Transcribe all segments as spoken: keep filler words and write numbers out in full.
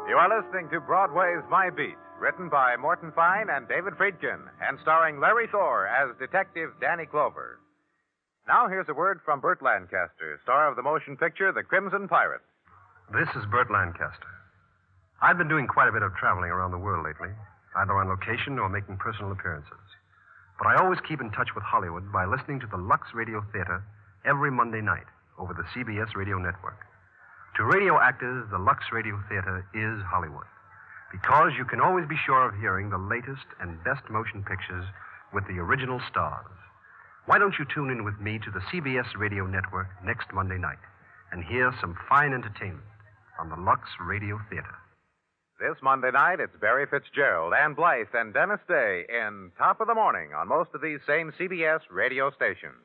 You are listening to Broadway's My Beat, written by Morton Fine and David Friedkin, and starring Larry Thor as Detective Danny Clover. Now here's a word from Burt Lancaster, star of the motion picture The Crimson Pirate. This is Burt Lancaster. I've been doing quite a bit of traveling around the world lately, either on location or making personal appearances. But I always keep in touch with Hollywood by listening to the Lux Radio Theater every Monday night over the C B S radio network. To radio actors, the Lux Radio Theater is Hollywood, because you can always be sure of hearing the latest and best motion pictures with the original stars. Why don't you tune in with me to the C B S radio network next Monday night and hear some fine entertainment on the Lux Radio Theater? This Monday night, it's Barry Fitzgerald, Ann Blythe, and Dennis Day in Top of the Morning on most of these same C B S radio stations.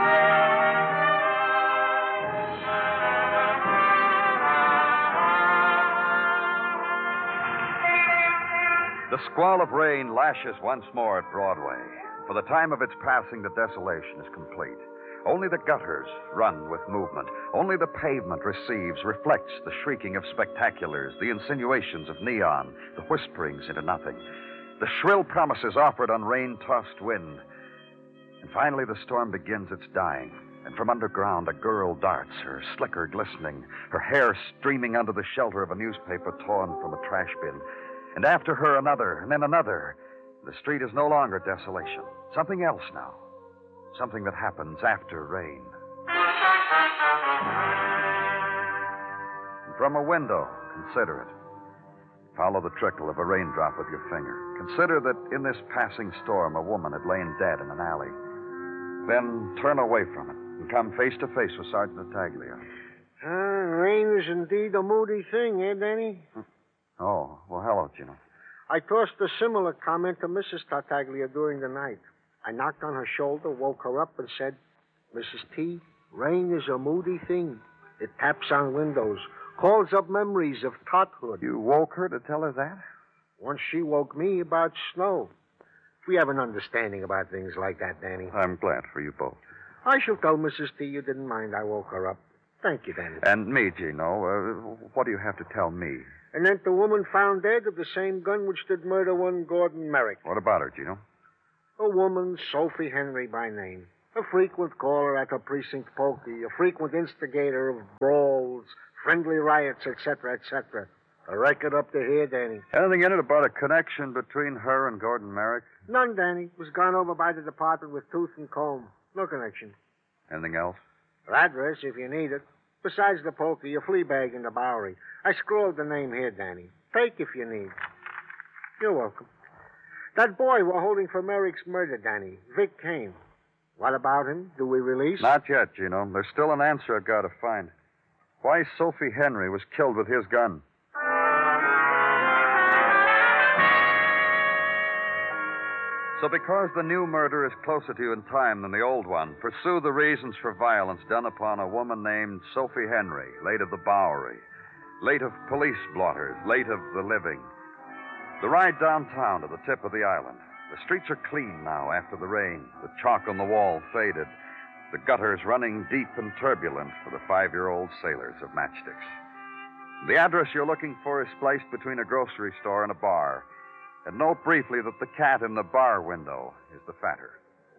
The squall of rain lashes once more at Broadway. For the time of its passing, the desolation is complete. Only the gutters run with movement. Only the pavement receives, reflects the shrieking of spectaculars, the insinuations of neon, the whisperings into nothing, the shrill promises offered on rain-tossed wind. And finally, the storm begins its dying. And from underground, a girl darts, her slicker glistening, her hair streaming under the shelter of a newspaper torn from a trash bin. And after her, another, and then another. The street is no longer desolation. Something else now. Something that happens after rain. And from a window, consider it. Follow the trickle of a raindrop with your finger. Consider that in this passing storm, a woman had lain dead in an alley. Then turn away from it and come face to face with Sergeant Tartaglia. Uh, rain is indeed a moody thing, eh, Danny? Oh, well, hello, Gino. I tossed a similar comment to Missus Tartaglia during the night. I knocked on her shoulder, woke her up, and said, Missus T, rain is a moody thing. It taps on windows, calls up memories of tothood. You woke her to tell her that? Once she woke me about snow. We have an understanding about things like that, Danny. I'm glad for you both. I shall tell Missus T you didn't mind I woke her up. Thank you, Danny. And me, Gino. Uh, what do you have to tell me? And then the woman found dead of the same gun which did murder one Gordon Merrick. What about her, Gino? A woman, Sophie Henry by name. A frequent caller at her precinct pokey. A frequent instigator of brawls, friendly riots, et cetera, et cetera. A record up to here, Danny. Anything in it about a connection between her and Gordon Merrick? None, Danny. Was gone over by the department with tooth and comb. No connection. Anything else? Her address, if you need it. Besides the pokey, a flea bag in the Bowery. I scrawled the name here, Danny. Take if you need. You're welcome. That boy we're holding for Merrick's murder, Danny. Vic Kane. What about him? Do we release? Not yet, Gino. There's still an answer I've got to find. Why Sophie Henry was killed with his gun. So because the new murder is closer to you in time than the old one, pursue the reasons for violence done upon a woman named Sophie Henry, late of the Bowery, late of police blotters, late of the living. The ride downtown to the tip of the island. The streets are clean now after the rain. The chalk on the wall faded. The gutters running deep and turbulent for the five-year-old sailors of matchsticks. The address you're looking for is spliced between a grocery store and a bar. And note briefly that the cat in the bar window is the fatter.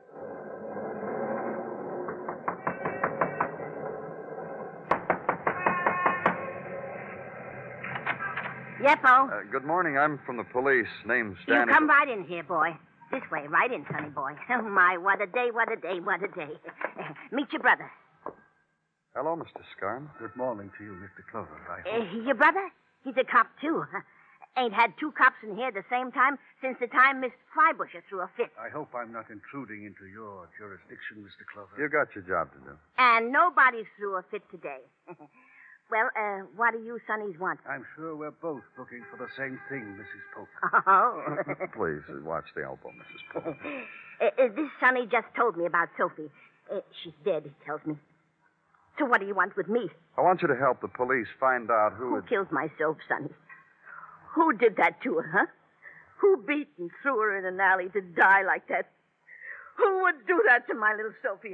Yeppo. Uh, good morning. I'm from the police. Name's You Danny. come right in here, boy. This way, right in, sonny boy. Oh, my, what a day, what a day, what a day. Meet your brother. Hello, Mister Scarn. Good morning to you, Mister Clover. I Uh, your brother? He's a cop, too. Ain't had two cops in here at the same time since the time Miss Flybusher threw a fit. I hope I'm not intruding into your jurisdiction, Mister Clover. You got your job to do. And nobody threw a fit today. Well, uh, what do you sonnies want? I'm sure we're both looking for the same thing, Missus Polk. Oh. Please, uh, watch the elbow, Missus Polk. uh, uh, this sonny just told me about Sophie. Uh, she's dead, he tells me. So what do you want with me? I want you to help the police find out who... Who had... killed my Soph, sonny? Who did that to her, huh? Who beat and threw her in an alley to die like that? Who would do that to my little Sophie, huh?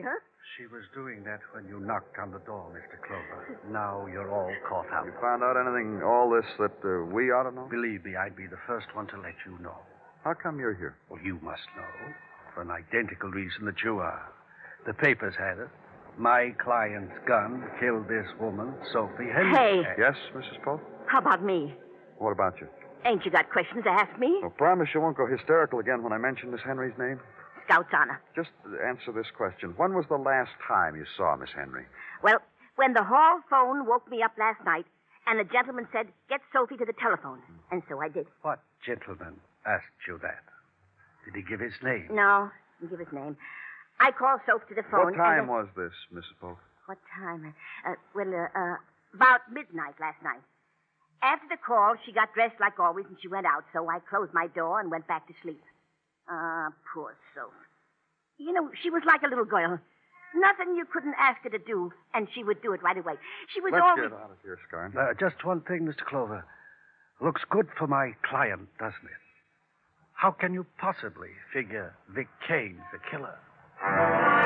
She was doing that when you knocked on the door, Mister Clover. Now you're all caught up. You found out anything, all this, that uh, we ought to know? Believe me, I'd be the first one to let you know. How come you're here? Well, you must know. For an identical reason that you are. The papers had it. My client's gun killed this woman, Sophie Henry. Hey. Yes, Missus Polk? How about me? What about you? Ain't you got questions to ask me? Well, promise you won't go hysterical again when I mention Miss Henry's name. Scout's honor. Just answer this question. When was the last time you saw Miss Henry? Well, when the hall phone woke me up last night, and the gentleman said, get Sophie to the telephone. And so I did. What gentleman asked you that? Did he give his name? No, didn't give his name. I called Sophie to the phone. What time and, was uh, this, Missus Polk? What time? Uh, well, uh, uh, about midnight last night. After the call, she got dressed like always, and she went out, so I closed my door and went back to sleep. Ah, poor Sophie. You know, she was like a little girl. Nothing you couldn't ask her to do, and she would do it right away. She was Let's always... get out of here, Scarn. Uh, just one thing, Mister Clover. Looks good for my client, doesn't it? How can you possibly figure Vic Kane's the killer?